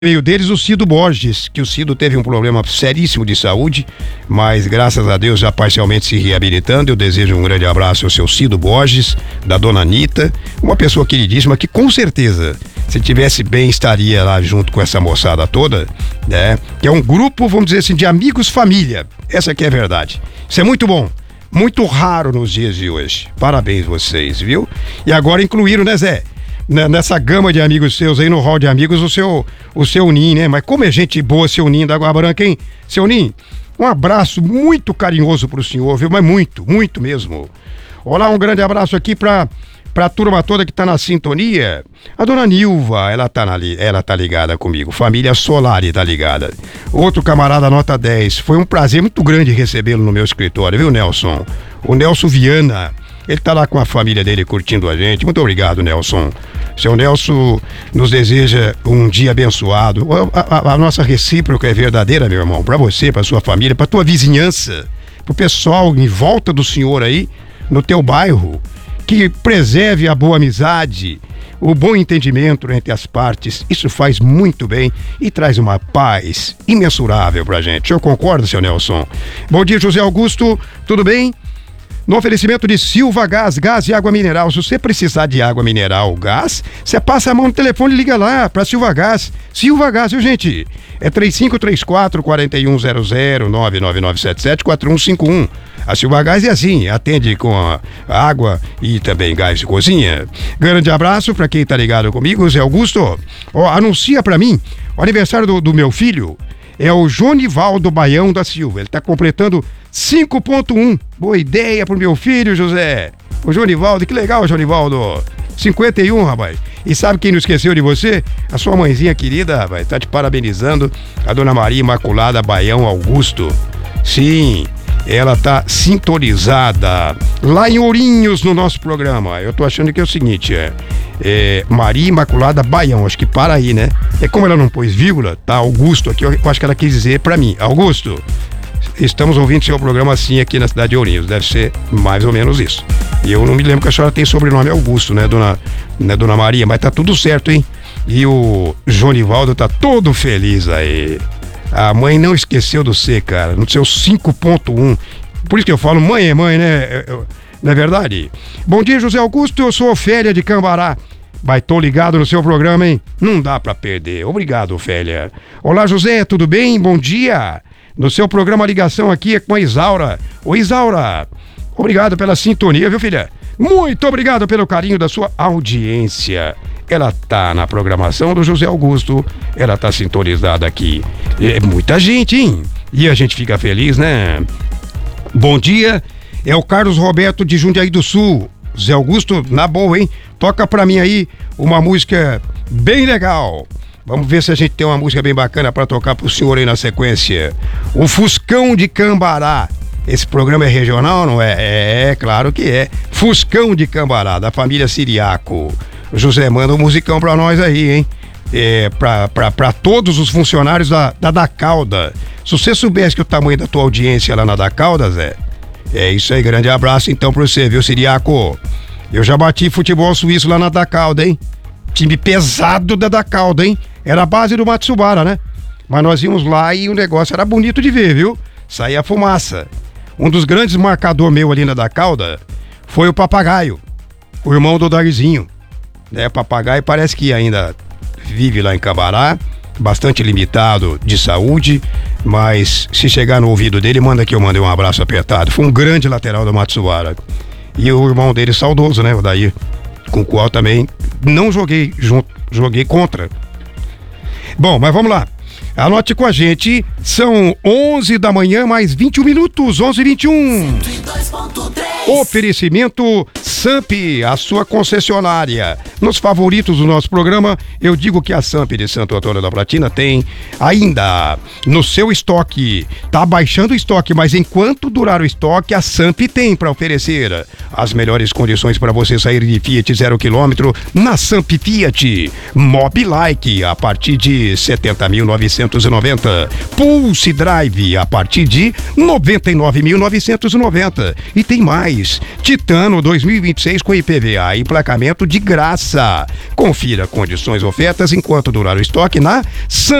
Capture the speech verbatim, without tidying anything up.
meio deles o Cido Borges, que o Cido teve um problema seríssimo de saúde, mas graças a Deus já parcialmente se reabilitando. Eu desejo um grande abraço ao seu Cido Borges, da dona Anitta, uma pessoa queridíssima que com certeza, se tivesse bem, estaria lá junto com essa moçada toda, né? Que é um grupo, vamos dizer assim, de amigos família. Essa aqui é a verdade. Isso é muito bom. Muito raro nos dias de hoje. Parabéns vocês, viu? E agora incluíram, né, Zé? Nessa gama de amigos seus aí, no hall de amigos, o seu, o seu Nin, né? Mas como é gente boa, seu Nin da Água Branca, hein? Seu Nin, um abraço muito carinhoso pro senhor, viu? Mas muito, muito mesmo. Olá, um grande abraço aqui pra, pra turma toda que tá na sintonia. A dona Nilva, ela tá, na, ela tá ligada comigo. Família Solari tá ligada. Outro camarada nota dez. Foi um prazer muito grande recebê-lo no meu escritório, viu, Nelson? O Nelson Viana. Ele tá lá com a família dele curtindo a gente. Muito obrigado, Nelson. Seu Nelson nos deseja um dia abençoado. A, a, a nossa recíproca é verdadeira, meu irmão. Pra você, pra sua família, pra tua vizinhança, pro pessoal em volta do senhor aí, no teu bairro. Que preserve a boa amizade, o bom entendimento entre as partes. Isso faz muito bem e traz uma paz imensurável pra gente. O senhor concorda, seu Nelson? Bom dia, José Augusto. Tudo bem? No oferecimento de Silva Gás, gás e água mineral. Se você precisar de água mineral, gás, você passa a mão no telefone e liga lá pra Silva Gás. Silva Gás, viu, gente? É três cinco três quatro, quatro um zero zero, nove nove nove sete sete, quatro um cinco um. A Silva Gás é assim, atende com a água e também gás de cozinha. Grande abraço pra quem tá ligado comigo, Zé Augusto. Ó, anuncia pra mim o aniversário do, do meu filho. É o Jonivaldo Baião da Silva. Ele tá completando cinco ponto um. Boa ideia pro meu filho, José. O Jonivaldo, que legal, Jonivaldo. cinquenta e um, rapaz. E sabe quem não esqueceu de você? A sua mãezinha querida, rapaz. Tá te parabenizando. A dona Maria Imaculada Baião Augusto. Sim, ela tá sintonizada lá em Ourinhos no nosso programa. Eu tô achando que é o seguinte, é... É, Maria Imaculada Baião, acho que para aí, né? É como ela não pôs vírgula, tá? Augusto aqui, eu acho que ela quis dizer pra mim. Augusto, estamos ouvindo seu programa assim aqui na cidade de Ourinhos, deve ser mais ou menos isso. E eu não me lembro que a senhora tem sobrenome Augusto, né, dona, né, dona Maria? Mas tá tudo certo, hein? E o Jonivaldo tá todo feliz aí. A mãe não esqueceu do C, cara, no seu cinco ponto um. Por isso que eu falo, mãe é mãe, né? Eu, não é verdade? Bom dia, José Augusto, eu sou Ofélia de Cambará. Mas tô ligado no seu programa, hein? Não dá pra perder. Obrigado, Ofélia. Olá, José, tudo bem? Bom dia. No seu programa, a ligação aqui é com a Isaura. Oi, Isaura. Obrigado pela sintonia, viu, filha? Muito obrigado pelo carinho da sua audiência. Ela tá na programação do José Augusto. Ela tá sintonizada aqui. É muita gente, hein? E a gente fica feliz, né? Bom dia. É o Carlos Roberto de Jundiaí do Sul. Zé Augusto, na boa, hein? Toca pra mim aí uma música bem legal. Vamos ver se a gente tem uma música bem bacana pra tocar pro senhor aí na sequência. O Fuscão de Cambará. Esse programa é regional, não é? É, é claro que é. Fuscão de Cambará, da família Siriaco. O José manda um musicão pra nós aí, hein? É, pra, pra, pra todos os funcionários da, da Dacalda. Se você soubesse que o tamanho da tua audiência lá na Dacalda, Zé... É isso aí, grande abraço então pra você, viu, Siriaco? Eu já bati futebol suíço lá na Dacalda, hein? Time pesado da Dacalda, hein? Era a base do Matsubara, né? Mas nós íamos lá e o negócio era bonito de ver, viu? Saía fumaça. Um dos grandes marcadores meu ali na Dacalda foi o Papagaio, o irmão do Darizinho. Né? O Papagaio parece que ainda vive lá em Cambará, bastante limitado de saúde, mas se chegar no ouvido dele, manda que eu mandei um abraço apertado. Foi um grande lateral do Matsubara. E o irmão dele saudoso, né, o Daí, com o qual também não joguei junto, joguei contra. Bom, mas vamos lá. Anote com a gente, são onze da manhã, mais vinte e um minutos, onze e vinte e um. cento e dois ponto três. Oferecimento Samp, a sua concessionária. Nos favoritos do nosso programa, eu digo que a Samp de Santo Antônio da Platina tem ainda no seu estoque. Tá baixando o estoque, mas enquanto durar o estoque, a Samp tem para oferecer as melhores condições para você sair de Fiat zero quilômetro na Samp Fiat. Mobilike a partir de setenta mil novecentos e noventa. Pulse Drive a partir de noventa e nove mil novecentos e noventa. E tem mais. Titano dois mil e vinte vinte e seis com I P V A e emplacamento de graça. Confira condições e ofertas enquanto durar o estoque na